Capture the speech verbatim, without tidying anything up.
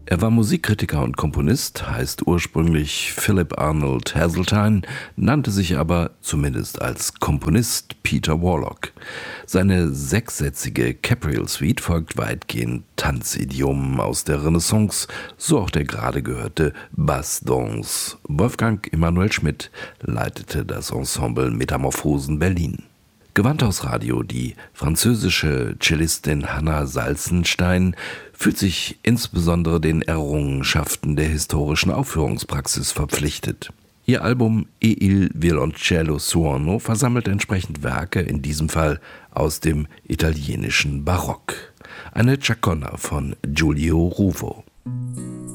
Er war Musikkritiker und Komponist, heißt ursprünglich Philip Arnold Hazeltine, nannte sich aber, zumindest als Komponist, Peter Warlock. Seine sechssätzige Capriol Suite folgt weitgehend Tanzidiomen aus der Renaissance, so auch der gerade gehörte Basse Danse. Wolfgang Emanuel Schmidt leitete das Ensemble Metamorphosen Berlin. Gewandhausradio, die französische Cellistin Hanna Salzenstein, fühlt sich insbesondere den Errungenschaften der historischen Aufführungspraxis verpflichtet. Ihr Album E il violoncello suono versammelt entsprechend Werke, in diesem Fall aus dem italienischen Barock. Eine Chaconne von Giulio Ruvo.